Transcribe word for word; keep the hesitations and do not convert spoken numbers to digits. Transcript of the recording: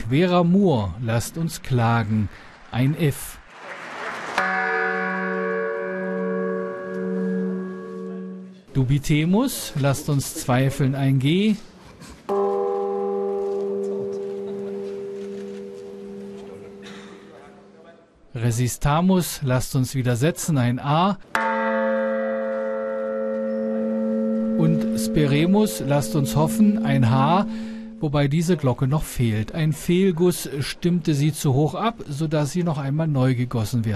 Queramur, lasst uns klagen, ein F. Dubitemus, lasst uns zweifeln, ein G. Resistamus, lasst uns widersetzen, ein A. Und Speremus, lasst uns hoffen, ein H, wobei diese Glocke noch fehlt. Ein Fehlguss stimmte sie zu hoch ab, sodass sie noch einmal neu gegossen wird.